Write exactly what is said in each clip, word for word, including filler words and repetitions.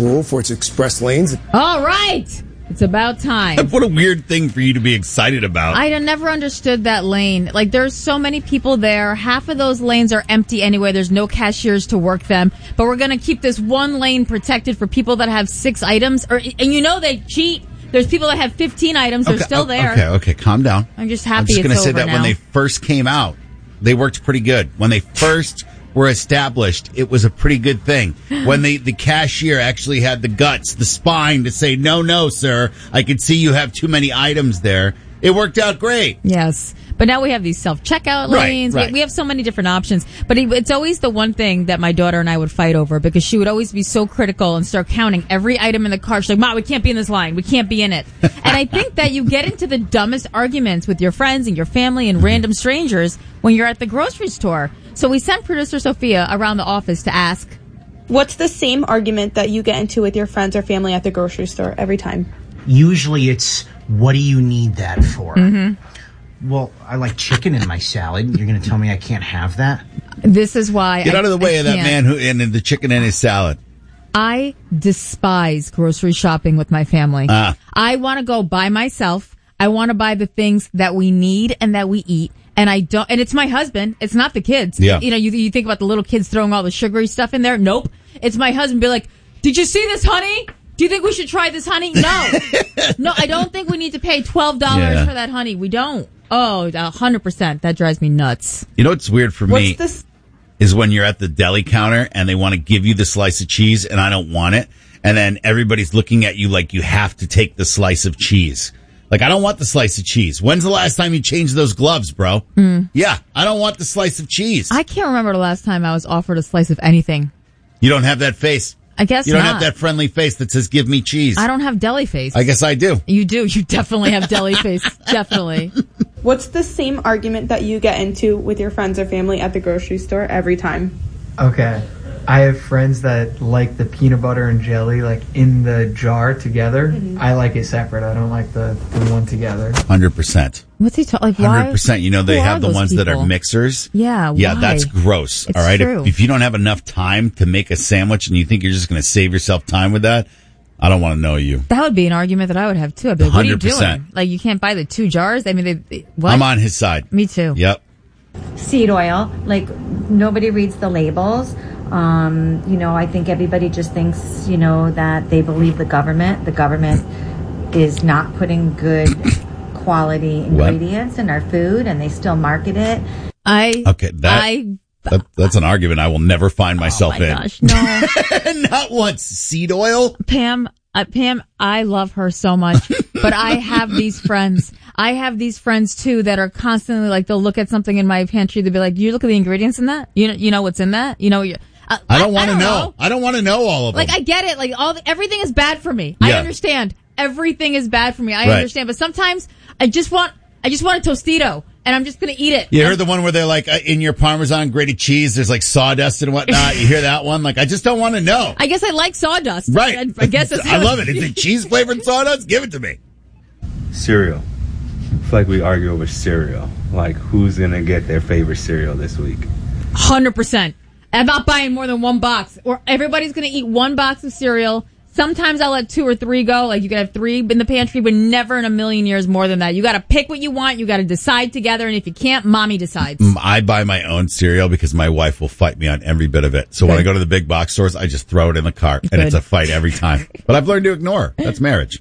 rule for its express lanes. All right. It's about time. What a weird thing for you to be excited about. I never understood that lane. Like, there's so many people there. Half of those lanes are empty anyway. There's no cashiers to work them. But we're going to keep this one lane protected for people that have six items. Or, and you know they cheat. There's people that have fifteen items. They're okay, still there. Okay, okay, calm down. I'm just happy I'm just it's gonna say over that now. when they first came out, they worked pretty good. When they first were established, it was a pretty good thing. When the, the cashier actually had the guts, the spine to say, no, no, sir, I can see you have too many items there. It worked out great. Yes. But now we have these self-checkout lanes. Right, right. We, we have so many different options. But it, it's always the one thing that my daughter and I would fight over because she would always be so critical and start counting every item in the cart. She's like, Mom, we can't be in this line. We can't be in it. And I think that you get into the dumbest arguments with your friends and your family and random strangers when you're at the grocery store. So we sent producer Sophia around the office to ask, what's the same argument that you get into with your friends or family at the grocery store every time? Usually it's, what do you need that for? Mm-hmm. Well, I like chicken in my salad. You're going to tell me I can't have that? This is why Get I, out of the way I of that can't. man who and the chicken in his salad. I despise grocery shopping with my family. Ah. I want to go by myself. I want to buy the things that we need and that we eat. And I don't, and it's my husband. It's not the kids. Yeah. You know, you, you think about the little kids throwing all the sugary stuff in there. Nope. It's my husband be like, did you see this, honey? Do you think we should try this, honey? No. No, I don't think we need to pay twelve dollars Yeah. for that, honey. We don't. Oh, one hundred percent. That drives me nuts. You know what's weird for What's me this? is when you're at the deli counter and they want to give you the slice of cheese and I don't want it. And then everybody's looking at you like you have to take the slice of cheese. Like, I don't want the slice of cheese. When's the last time you changed those gloves, bro? Mm. Yeah, I don't want the slice of cheese. I can't remember the last time I was offered a slice of anything. You don't have that face. I guess You don't not. have that friendly face that says, give me cheese. I don't have deli face. I guess I do. You do. You definitely have deli face. Definitely. What's the same argument that you get into with your friends or family at the grocery store every time? Okay. I have friends that like the peanut butter and jelly like in the jar together. Mm-hmm. I like it separate. I don't like the, the one together. one hundred percent. What's he talking? Like, one why? hundred percent. You know, they Who have are the those ones that are people? mixers. Yeah, Yeah, why? that's gross. It's all right. true. If, if you don't have enough time to make a sandwich and you think you're just going to save yourself time with that, I don't want to know you. That would be an argument that I would have too. I'd be like, what are you one hundred percent. doing? Like, you can't buy the two jars? I mean, they, they what? I'm on his side. Me too. Yep. Seed oil, like nobody reads the labels. Um, you know, I think everybody just thinks, you know, that they believe the government. The government is not putting good quality ingredients in our food, and they still market it. I Okay, that, I that that's an argument I will never find myself oh my in. gosh, no. Not once. Seed oil? Pam, uh, Pam, I love her so much, but I have these friends. I have these friends too that are constantly like, they'll look at something in my pantry, they'll be like, you look at the ingredients in that? You know, you know what's in that? You know, you, uh, I don't want to don't know. I don't want to know all of them. Like, I get it. Like, all the, everything is bad for me. Yeah. I understand. Everything is bad for me. I Right. understand. But sometimes I just want, I just want a Tostito, and I'm just going to eat it. You And- heard the one where they're like, uh, in your Parmesan grated cheese, there's like sawdust and whatnot. You hear that one? Like, I just don't want to know. I guess I like sawdust. Right. I, I guess that's I love it. Is it cheese flavored sawdust? Give it to me. Cereal. I feel like we argue over cereal. Like, who's going to get their favorite cereal this week? one hundred percent. I'm not buying more than one box. Or everybody's going to eat one box of cereal. Sometimes I'll let two or three go. Like, you can have three in the pantry, but never in a million years more than that. You got to pick what you want. You got to decide together. And if you can't, mommy decides. Mm, I buy my own cereal because my wife will fight me on every bit of it. So when I go to the big box stores, I just throw it in the cart, and Good. it's a fight every time. But I've learned to ignore. That's marriage.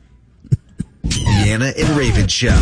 Deanna and Raven Show.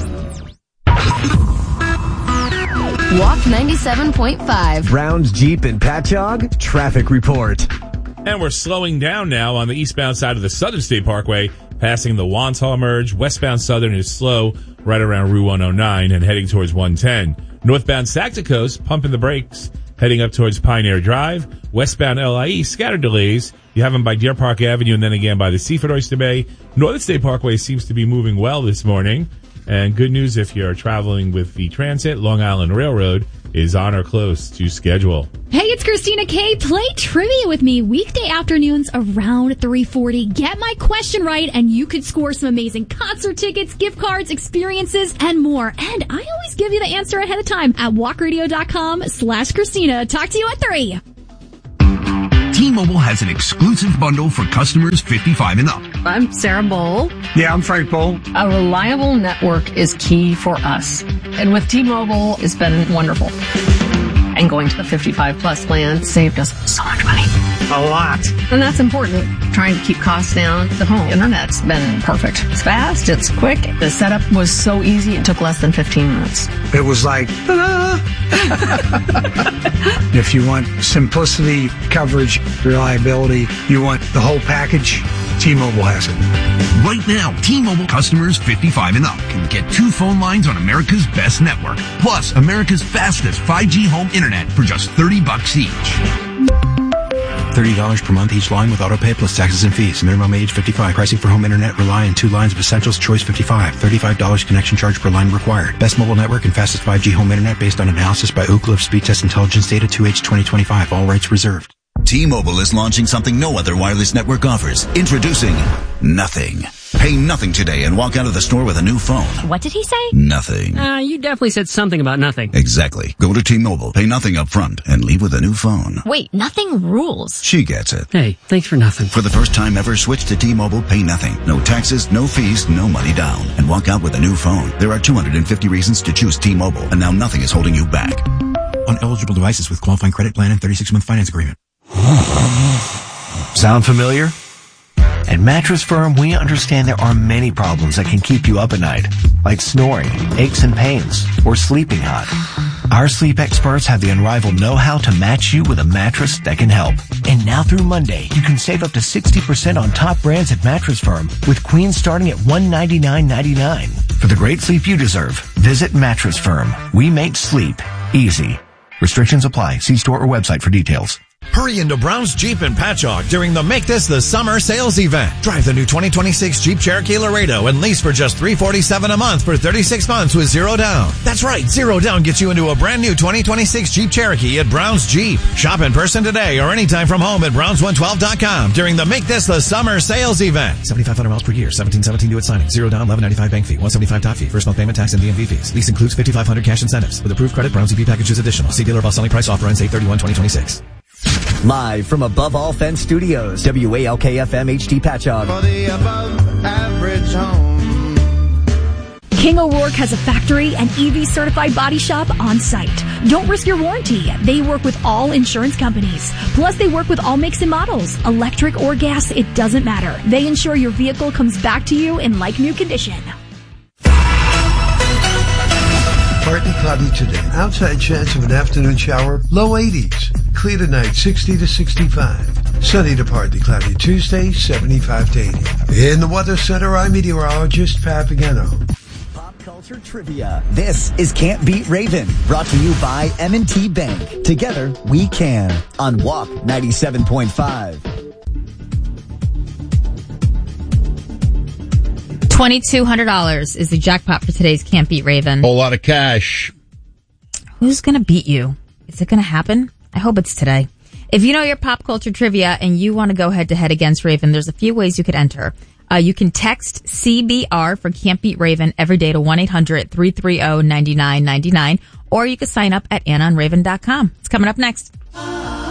Walk ninety-seven point five. Browns, Jeep, and Patchogue traffic report. And we're slowing down now on the eastbound side of the Southern State Parkway, passing the Wantagh merge. Westbound Southern is slow right around Route one oh nine and heading towards one ten. Northbound Sac Coast, pumping the brakes, heading up towards Pioneer Drive. Westbound L I E, scattered delays. You have them by Deer Park Avenue and then again by the Seaford Oyster Bay. Northern State Parkway seems to be moving well this morning. And good news if you're traveling with the transit, Long Island Railroad is on or close to schedule. Hey, it's Christina K. Play trivia with me weekday afternoons around three forty. Get my question right, and you could score some amazing concert tickets, gift cards, experiences, and more. And I always give you the answer ahead of time at walk radio dot com slash Christina. Talk to you at three. T-Mobile has an exclusive bundle for customers fifty-five and up. I'm Sarah Bowl. Yeah, I'm Frank Bowl. A reliable network is key for us. And with T-Mobile, it's been wonderful. And going to the fifty-five plus plan saved us so much money. A lot. And that's important. Trying to keep costs down. The home internet's been perfect. It's fast. It's quick. The setup was so easy. It took less than fifteen minutes. It was like, ta-da! If you want simplicity, coverage, reliability, you want the whole package, T-Mobile has it. Right now, T-Mobile customers fifty-five and up can get two phone lines on America's best network, plus America's fastest five G home internet for just thirty bucks each. thirty dollars per month each line with autopay plus taxes and fees. Minimum age fifty-five. Pricing for home internet rely on two lines of Essentials Choice fifty-five. thirty-five dollars connection charge per line required. Best mobile network and fastest five G home internet based on analysis by Ookla of Speed Test Intelligence Data two H twenty twenty-five. All rights reserved. T-Mobile is launching something no other wireless network offers. Introducing Nothing. Pay nothing today and walk out of the store with a new phone. What did he say? Nothing. Uh, you definitely said something about nothing. Exactly. Go to T-Mobile, pay nothing up front, and leave with a new phone. Wait, nothing rules. She gets it. Hey, thanks for nothing. For the first time ever, switch to T-Mobile, pay nothing. No taxes, no fees, no money down. And walk out with a new phone. There are two hundred fifty reasons to choose T-Mobile, and now nothing is holding you back. On eligible devices with qualifying credit plan and thirty-six month finance agreement. Sound familiar? At Mattress Firm, we understand there are many problems that can keep you up at night, like snoring, aches and pains, or sleeping hot. Our sleep experts have the unrivaled know-how to match you with a mattress that can help. And now through Monday, you can save up to sixty percent on top brands at Mattress Firm, with Queen starting at one hundred ninety-nine ninety-nine. For the great sleep you deserve, visit Mattress Firm. We make sleep easy. Restrictions apply. See store or website for details. Hurry into Brown's Jeep in Patchogue during the Make This the Summer sales event. Drive the new twenty twenty-six Jeep Cherokee Laredo and lease for just three hundred forty-seven dollars a month for thirty-six months with zero down. That's right, zero down gets you into a brand new twenty twenty-six Jeep Cherokee at Brown's Jeep. Shop in person today or anytime from home at browns one twelve dot com during the Make This the Summer sales event. seventy-five hundred miles per year, seventeen seventeen due at signing, zero down, eleven ninety-five bank fee, one seventy-five top fee, first month payment tax and D M V fees. Lease includes fifty-five hundred cash incentives. With approved credit, Brown's E P package is additional. See dealer above selling price. Offer ends eight thirty-one twenty twenty-six. Live from Above All Fence Studios, W A L K F M H D Patchogue. For the above average home. King O'Rourke has a factory and E V certified body shop on site. Don't risk your warranty. They work with all insurance companies. Plus, they work with all makes and models. Electric or gas, it doesn't matter. They ensure your vehicle comes back to you in like new condition. Partly cloudy today. Outside chance of an afternoon shower. Low eighties. Clear tonight, sixty to sixty-five. Sunny to partly cloudy Tuesday, seventy-five to eighty. In the Weather Center, I'm meteorologist Pat Pagano. Pop culture trivia. This is Can't Beat Raven, brought to you by M and T Bank. Together, we can. On Walk ninety-seven point five. twenty-two hundred dollars is the jackpot for today's Can't Beat Raven. Whole lot of cash. Who's going to beat you? Is it going to happen? I hope it's today. If you know your pop culture trivia and you want to go head to head against Raven, there's a few ways you could enter. Uh, you can text C B R for Can't Beat Raven every day to one eight hundred three three zero nine nine nine nine, or you can sign up at anna and raven dot com. It's coming up next.